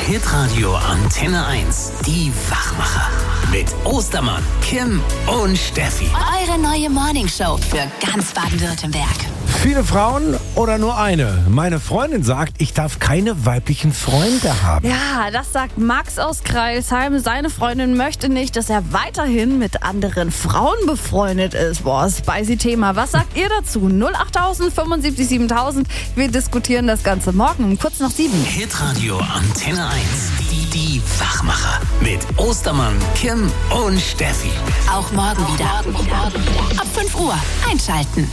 Hitradio Antenne 1. Die Wachmacher. Mit Ostermann, Kim und Steffi. Eure neue Morningshow für ganz Baden-Württemberg. Viele Frauen oder nur eine? Meine Freundin sagt, ich darf keine weiblichen Freunde haben. Ja, das sagt Max aus Kreilsheim. Seine Freundin möchte nicht, dass er weiterhin mit anderen Frauen befreundet ist. Boah, spicy Thema. Was sagt ihr dazu? 08000 75 7000. Wir diskutieren das Ganze morgen um kurz nach 7. Hitradio Antenne 1. Die Wachmacher. Mit Ostermann, Kim und Steffi. Auch morgen wieder. Ab 5 Uhr einschalten.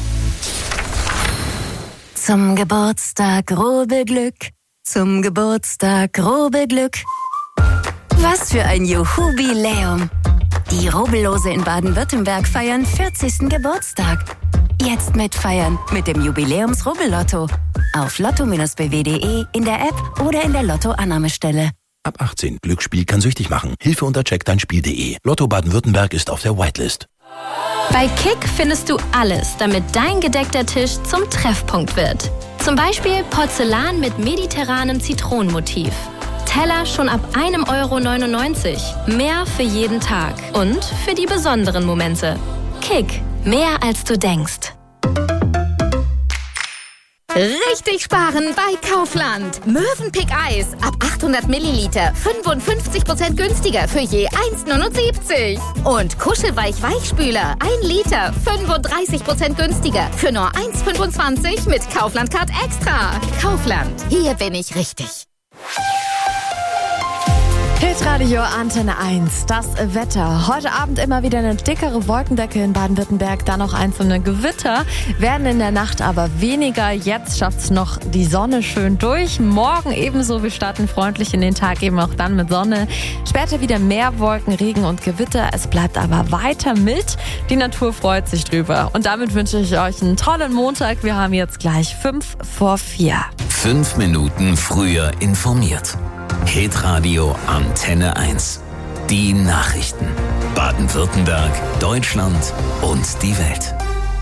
Zum Geburtstag Rubbelglück, zum Geburtstag Rubbelglück. Was für ein Jubiläum. Die Rubbellose in Baden-Württemberg feiern 40. Geburtstag. Jetzt mitfeiern mit dem Jubiläums-Rubbellotto. Auf lotto-bw.de, in der App oder in der Lotto-Annahmestelle. Ab 18. Glücksspiel kann süchtig machen. Hilfe unter checkdeinspiel.de. Lotto Baden-Württemberg ist auf der Whitelist. Bei Kick findest du alles, damit dein gedeckter Tisch zum Treffpunkt wird. Zum Beispiel Porzellan mit mediterranem Zitronenmotiv. Teller schon ab 1,99 €. Mehr für jeden Tag und für die besonderen Momente. Kick, mehr als du denkst. Richtig sparen bei Kaufland. Mövenpick Eis ab 800 Milliliter 55% günstiger für je 1,79 €. Und Kuschelweich Weichspüler 1 Liter 35% günstiger für nur 1,25 € mit Kaufland Card Extra. Kaufland, hier bin ich richtig. Hitradio Antenne 1, das Wetter. Heute Abend immer wieder eine dickere Wolkendecke in Baden-Württemberg, dann noch einzelne Gewitter, werden in der Nacht aber weniger. Jetzt schafft es noch die Sonne schön durch. Morgen ebenso, wir starten freundlich in den Tag, eben auch dann mit Sonne. Später wieder mehr Wolken, Regen und Gewitter. Es bleibt aber weiter mild. Die Natur freut sich drüber. Und damit wünsche ich euch einen tollen Montag. Wir haben jetzt gleich 5 vor 4. 5 Minuten früher informiert. Hitradio Antenne 1. Die Nachrichten. Baden-Württemberg, Deutschland und die Welt.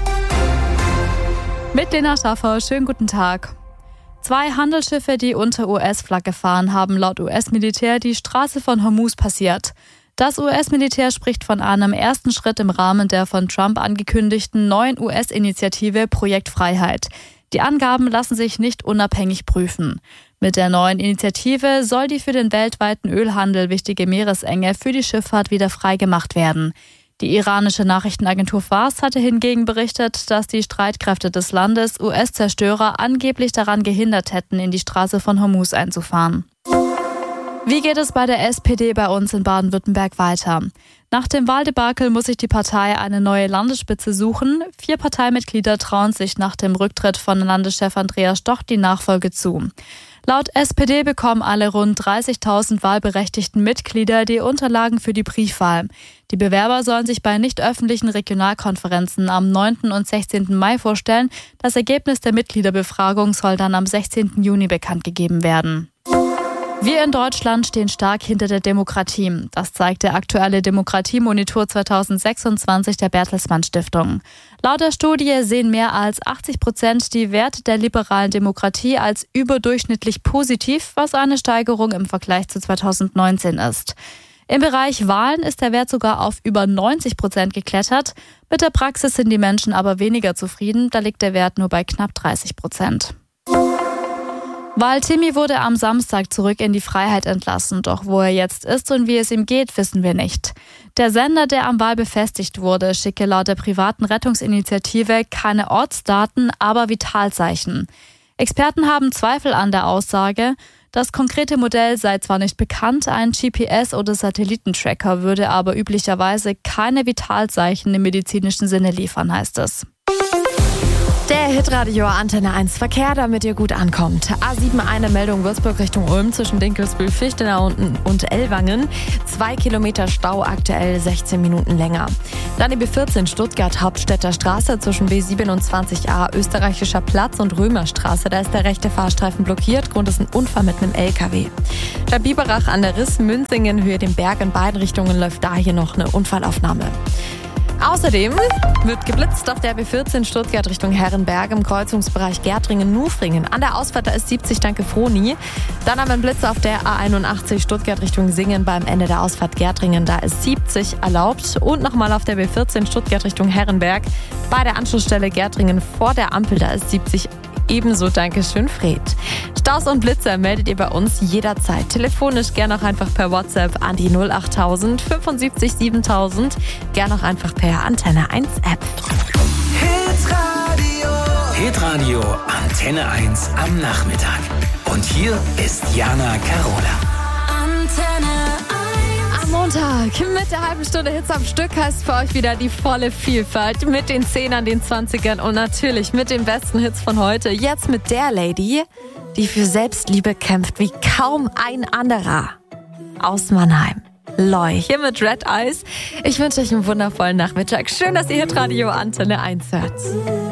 Mit Lena Schaffer, schönen guten Tag. 2 Handelsschiffe, die unter US-Flagge fahren, haben laut US-Militär die Straße von Hormuz passiert. Das US-Militär spricht von einem ersten Schritt im Rahmen der von Trump angekündigten neuen US-Initiative Projekt Freiheit. Die Angaben lassen sich nicht unabhängig prüfen. Mit der neuen Initiative soll die für den weltweiten Ölhandel wichtige Meeresenge für die Schifffahrt wieder freigemacht werden. Die iranische Nachrichtenagentur Fars hatte hingegen berichtet, dass die Streitkräfte des Landes US-Zerstörer angeblich daran gehindert hätten, in die Straße von Hormuz einzufahren. Wie geht es bei der SPD bei uns in Baden-Württemberg weiter? Nach dem Wahldebakel muss sich die Partei eine neue Landesspitze suchen. 4 Parteimitglieder trauen sich nach dem Rücktritt von Landeschef Andreas Stoch die Nachfolge zu. Laut SPD bekommen alle rund 30.000 wahlberechtigten Mitglieder die Unterlagen für die Briefwahl. Die Bewerber sollen sich bei nicht öffentlichen Regionalkonferenzen am 9. und 16. Mai vorstellen. Das Ergebnis der Mitgliederbefragung soll dann am 16. Juni bekannt gegeben werden. Wir in Deutschland stehen stark hinter der Demokratie. Das zeigt der aktuelle Demokratiemonitor 2026 der Bertelsmann Stiftung. Laut der Studie sehen mehr als 80% die Werte der liberalen Demokratie als überdurchschnittlich positiv, was eine Steigerung im Vergleich zu 2019 ist. Im Bereich Wahlen ist der Wert sogar auf über 90% geklettert. Mit der Praxis sind die Menschen aber weniger zufrieden. Da liegt der Wert nur bei knapp 30%. Timmy wurde am Samstag zurück in die Freiheit entlassen, doch wo er jetzt ist und wie es ihm geht, wissen wir nicht. Der Sender, der am Wal befestigt wurde, schicke laut der privaten Rettungsinitiative keine Ortsdaten, aber Vitalzeichen. Experten haben Zweifel an der Aussage. Das konkrete Modell sei zwar nicht bekannt, ein GPS- oder Satellitentracker würde aber üblicherweise keine Vitalzeichen im medizinischen Sinne liefern, heißt es. Der Hitradio Antenne 1 Verkehr, damit ihr gut ankommt. A7 eine Meldung Würzburg Richtung Ulm zwischen Dinkelsbühl, Fichtenau und Ellwangen. 2 Kilometer Stau, aktuell 16 Minuten länger. Dann die B14 Stuttgart Hauptstädter Straße zwischen B27a Österreichischer Platz und Römerstraße. Da ist der rechte Fahrstreifen blockiert. Grund ist ein Unfall mit einem LKW. Stadt Biberach an der Riss, Münzingen, Höhe den Berg in beiden Richtungen läuft da hier noch eine Unfallaufnahme. Außerdem wird geblitzt auf der B14 Stuttgart Richtung Herrenberg im Kreuzungsbereich Gärtringen-Nufringen. An der Ausfahrt, da ist 70, danke Froni. Dann haben wir einen Blitz auf der A81 Stuttgart Richtung Singen beim Ende der Ausfahrt Gärtringen. Da ist 70 erlaubt. Und nochmal auf der B14 Stuttgart Richtung Herrenberg bei der Anschlussstelle Gärtringen vor der Ampel. Da ist 70 ebenso, Dankeschön, Fred. Staus und Blitzer meldet ihr bei uns jederzeit. Telefonisch gern auch einfach per WhatsApp an die 08000 75 7000. Gern auch einfach per Antenne 1 App. Hitradio Antenne 1 am Nachmittag. Und hier ist Jana Carola. Am Montag mit der halben Stunde Hits am Stück heißt für euch wieder die volle Vielfalt mit den 10ern, den 20ern und natürlich mit den besten Hits von heute. Jetzt mit der Lady, die für Selbstliebe kämpft wie kaum ein anderer. Aus Mannheim. Loi, hier mit Red Eyes. Ich wünsche euch einen wundervollen Nachmittag. Schön, dass ihr Hitradio Antenne 1 hört.